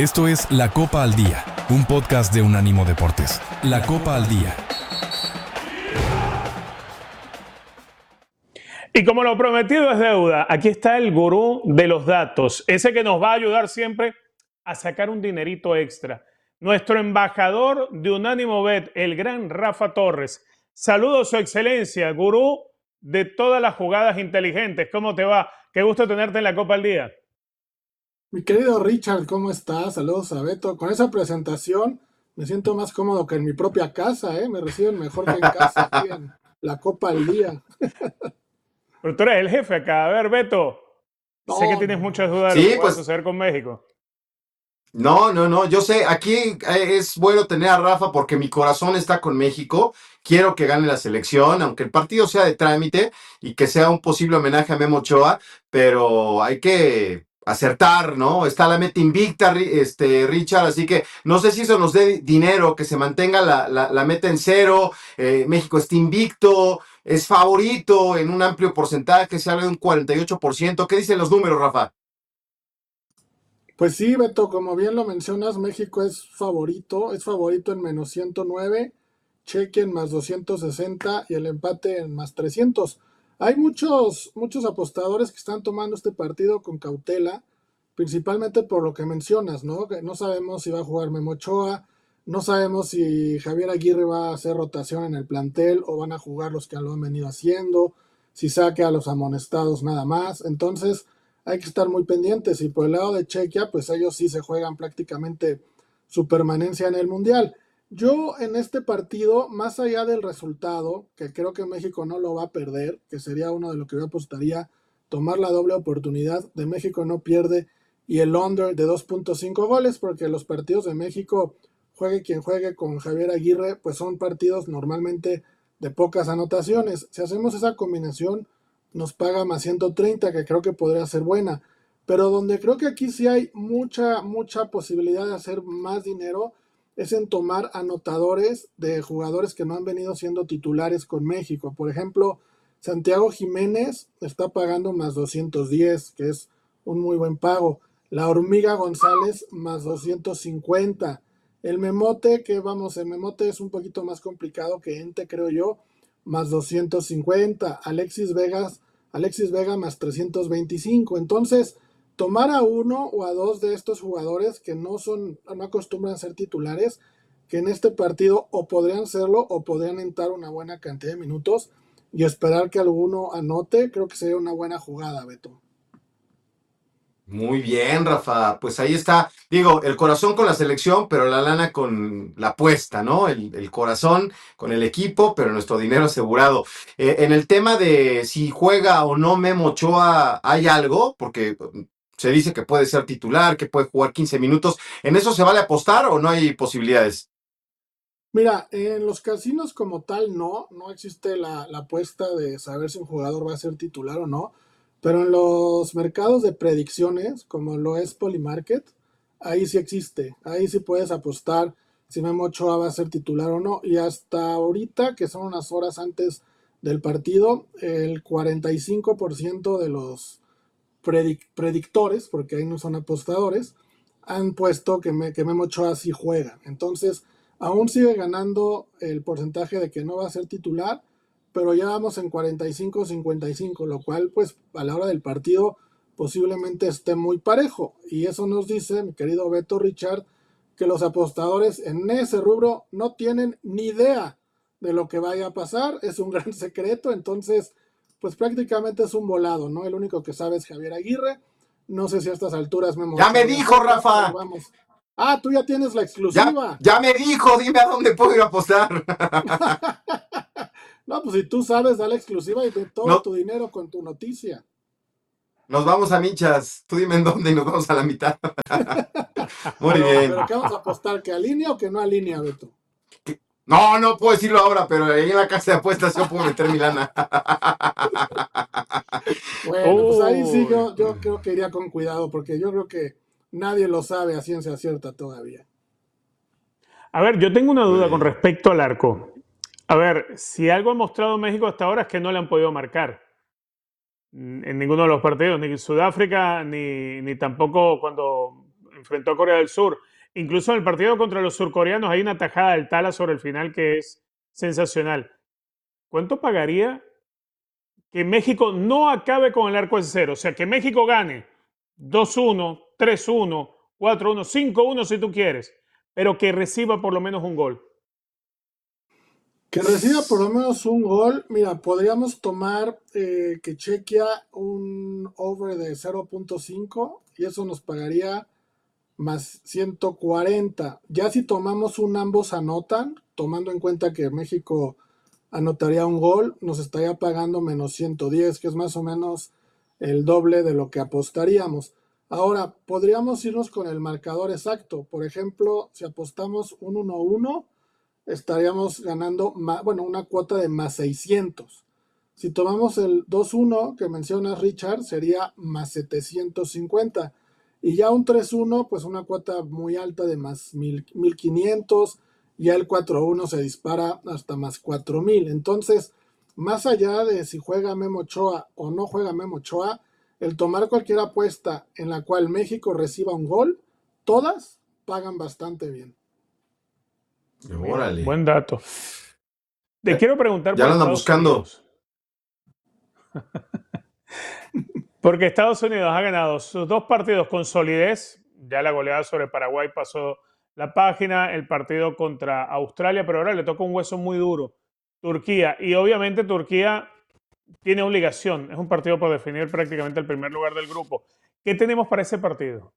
Esto es La Copa al Día, un podcast de Unánimo Deportes. La Copa al Día. Y como lo prometido es deuda, aquí está el gurú de los datos, ese que nos va a ayudar siempre a sacar un dinerito extra. Nuestro embajador de Unánimo Bet, el gran Rafa Torres. Saludos, su excelencia, gurú de todas las jugadas inteligentes. ¿Cómo te va? Qué gusto tenerte en La Copa al Día. Mi querido Richard, ¿cómo estás? Saludos a Beto. Con esa presentación me siento más cómodo que en mi propia casa, ¿eh? Me reciben mejor que en casa, aquí en La Copa al Día. Pero tú eres el jefe acá. A ver, Beto, sé que No, tienes no, muchas no. dudas de lo que Sí, pueda pues suceder con México. no, yo sé, aquí es bueno tener a Rafa porque mi corazón está con México, quiero que gane la selección, aunque el partido sea de trámite y que sea un posible homenaje a Memo Ochoa, pero hay que acertar, ¿no? Está la meta invicta, Richard, así que no sé si eso nos dé dinero, que se mantenga la meta en cero, México está invicto, es favorito en un amplio porcentaje, se habla de un 48%, ¿qué dicen los números, Rafa? Pues sí, Beto, como bien lo mencionas, México es favorito en menos 109, Chequia en más 260 y el empate en más 300. Hay muchos apostadores que están tomando este partido con cautela, principalmente por lo que mencionas, ¿no? Que no sabemos si va a jugar Memo Ochoa, no sabemos si Javier Aguirre va a hacer rotación en el plantel o van a jugar los que lo han venido haciendo, si saque a los amonestados nada más. Entonces, hay que estar muy pendientes. Y por el lado de Chequia, pues ellos sí se juegan prácticamente su permanencia en el Mundial. Yo en este partido, más allá del resultado, que creo que México no lo va a perder, que sería uno de lo que yo apostaría, tomar la doble oportunidad de México no pierde y el under de 2.5 goles, porque los partidos de México, juegue quien juegue con Javier Aguirre, pues son partidos normalmente de pocas anotaciones. Si hacemos esa combinación, nos paga más 130, que creo que podría ser buena. Pero donde creo que aquí sí hay mucha posibilidad de hacer más dinero es en tomar anotadores de jugadores que no han venido siendo titulares con México. Por ejemplo, Santiago Jiménez está pagando más 210, que es un muy buen pago. La Hormiga González más 250. El Memote, el Memote es un poquito más complicado que Ente, creo yo, más 250. Alexis Vega más 325. Entonces, tomar a uno o a dos de estos jugadores que no acostumbran a ser titulares, que en este partido o podrían serlo o podrían entrar una buena cantidad de minutos y esperar que alguno anote, creo que sería una buena jugada, Beto. Muy bien, Rafa. Pues ahí está. Digo, el corazón con la selección, pero la lana con la apuesta, ¿no? El corazón con el equipo, pero nuestro dinero asegurado. En el tema de si juega o no Memo Ochoa, ¿hay algo? Porque se dice que puede ser titular, que puede jugar 15 minutos. ¿En eso se vale apostar o no hay posibilidades? Mira, en los casinos como tal no existe la apuesta de saber si un jugador va a ser titular o no, pero en los mercados de predicciones, como lo es Polymarket, ahí sí existe, ahí sí puedes apostar si Memo Ochoa va a ser titular o no, y hasta ahorita, que son unas horas antes del partido, el 45% de los predictores, porque ahí no son apostadores, han puesto que Memo Ochoa sí juega. Entonces, aún sigue ganando el porcentaje de que no va a ser titular, pero ya vamos en 45-55, lo cual, pues, a la hora del partido posiblemente esté muy parejo. Y eso nos dice, mi querido Beto Richard, que los apostadores en ese rubro no tienen ni idea de lo que vaya a pasar. Es un gran secreto, entonces pues prácticamente es un volado, ¿no? El único que sabe es Javier Aguirre. No sé si a estas alturas Memo Ya me Ochoa dijo, juega, pero Rafa. vamos. Ah, tú ya tienes la Ya, exclusiva. ya me dijo, dime a dónde puedo ir a apostar. No, pues si tú sabes, da la exclusiva y ve todo No, tu dinero con tu noticia. nos vamos a Michas. Tú dime en dónde y nos vamos a la mitad. Muy Pero bien. ¿qué vamos a apostar? ¿Que alinea o que no alinea, Beto? No puedo decirlo ahora, pero ahí en la casa de apuestas yo puedo meter mi lana. Bueno, pues ahí sí Uy. yo creo que iría con cuidado, porque yo creo que nadie lo sabe a ciencia cierta todavía. A ver, yo tengo una Muy duda con bien. respecto al arco. A ver, si algo ha mostrado México hasta ahora es que no le han podido marcar en ninguno de los partidos, ni en Sudáfrica, ni tampoco cuando enfrentó a Corea del Sur. Incluso en el partido contra los surcoreanos hay una tajada del Tala sobre el final que es sensacional. ¿Cuánto pagaría que México no acabe con el arco en cero? O sea, que México gane 2-1, 3-1, 4-1, 5-1 si tú quieres, pero que reciba por lo menos un gol. Que reciba por lo menos un gol. Mira, podríamos tomar que Chequia un over de 0.5 y eso nos pagaría más 140. Ya si tomamos un ambos anotan, tomando en cuenta que México anotaría un gol, nos estaría pagando menos 110, que es más o menos el doble de lo que apostaríamos. Ahora, podríamos irnos con el marcador exacto. Por ejemplo, si apostamos un 1-1, estaríamos ganando, bueno, una cuota de más 600. Si tomamos el 2-1 que menciona Richard, sería más 750. Y ya un 3-1, pues una cuota muy alta de más 1500. Ya el 4-1 se dispara hasta más 4000. Entonces, más allá de si juega Memo Ochoa o no juega Memo Ochoa, el tomar cualquier apuesta en la cual México reciba un gol, todas pagan bastante bien. Órale. Buen dato. Te quiero preguntar ya por lo andan Estados buscando. Unidos. Porque Estados Unidos ha ganado sus 2 partidos con solidez. Ya la goleada sobre Paraguay pasó la página, el partido contra Australia, pero ahora le toca un hueso muy duro. Turquía. Y obviamente Turquía tiene obligación. Es un partido por definir prácticamente el primer lugar del grupo. ¿Qué tenemos para ese partido?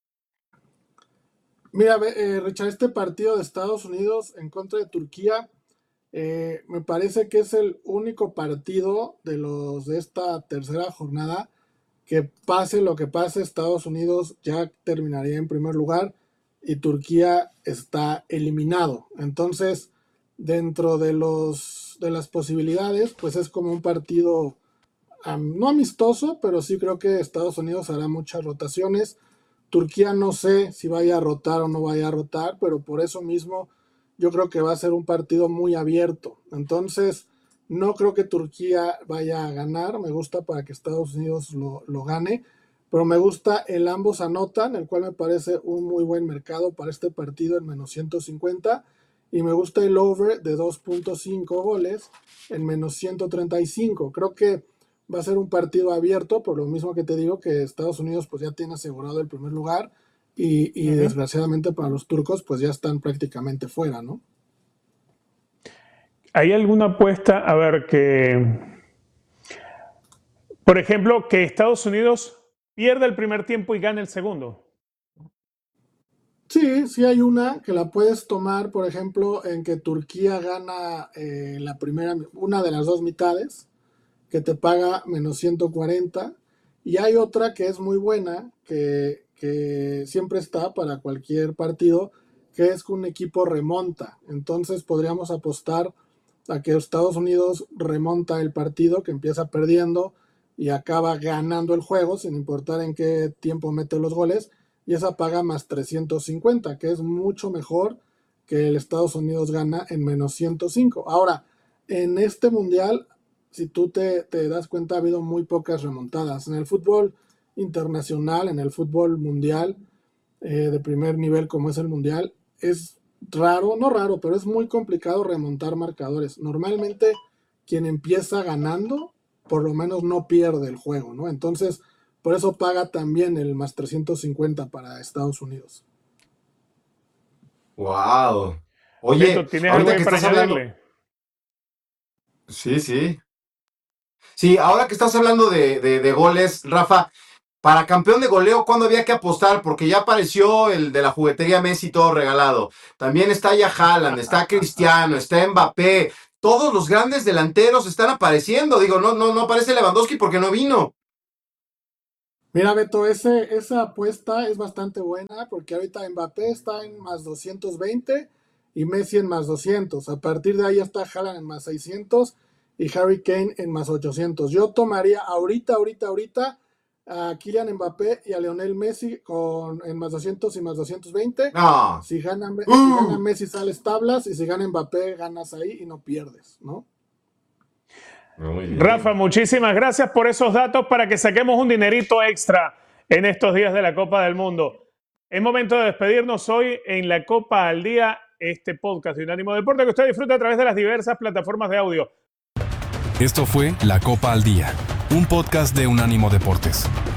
Mira, Richard, este partido de Estados Unidos en contra de Turquía me parece que es el único partido de los de esta tercera jornada que pase lo que pase, Estados Unidos ya terminaría en primer lugar y Turquía está eliminado. Entonces, dentro de las posibilidades, pues es como un partido no amistoso, pero sí creo que Estados Unidos hará muchas rotaciones. Turquía no sé si vaya a rotar o no vaya a rotar, pero por eso mismo yo creo que va a ser un partido muy abierto. Entonces, no creo que Turquía vaya a ganar. Me gusta para que Estados Unidos lo gane, pero me gusta el ambos anotan, el cual me parece un muy buen mercado para este partido en menos 150. Y me gusta el over de 2.5 goles en menos 135. Creo que va a ser un partido abierto, por lo mismo que te digo que Estados Unidos pues ya tiene asegurado el primer lugar y desgraciadamente para los turcos pues ya están prácticamente fuera, ¿no? ¿Hay alguna apuesta? A ver, por ejemplo, que Estados Unidos pierda el primer tiempo y gane el segundo. Sí hay una que la puedes tomar, por ejemplo, en que Turquía gana una de las 2 mitades, que te paga menos 140. Y hay otra que es muy buena, que siempre está para cualquier partido, que es que un equipo remonta. Entonces podríamos apostar a que Estados Unidos remonta el partido, que empieza perdiendo y acaba ganando el juego, sin importar en qué tiempo mete los goles, y esa paga más 350, que es mucho mejor que el Estados Unidos gana en menos 105. Ahora, en este mundial, si tú te das cuenta, ha habido muy pocas remontadas. En el fútbol internacional, en el fútbol mundial, de primer nivel como es el mundial, es raro, no raro, pero es muy complicado remontar marcadores. Normalmente quien empieza ganando, por lo menos no pierde el juego, ¿no? Entonces, por eso paga también el más 350 para Estados Unidos. Wow. Oye, Beto, ¿tienes algo ahorita ahí que para estás hablando. añadirle? Sí. Sí, ahora que estás hablando de goles, Rafa, para campeón de goleo, ¿cuándo había que apostar? Porque ya apareció el de la juguetería Messi todo regalado. También está ya Haaland, está Cristiano, está Mbappé. Todos los grandes delanteros están apareciendo. Digo, no aparece Lewandowski porque no vino. Mira, Beto, esa apuesta es bastante buena porque ahorita Mbappé está en más 220 y Messi en más 200. A partir de ahí está Haaland en más 600 y Harry Kane en más 800. Yo tomaría ahorita a Kylian Mbappé y a Lionel Messi en más 200 y más 220. No. Si gana Messi sales tablas y si gana Mbappé ganas ahí y no pierdes, ¿no? Rafa, muchísimas gracias por esos datos para que saquemos un dinerito extra en estos días de la Copa del Mundo. Es momento de despedirnos hoy en la Copa al Día, este podcast de Unánimo Deporte que usted disfruta a través de las diversas plataformas de audio. Esto fue La Copa al Día, un podcast de Unánimo Deportes.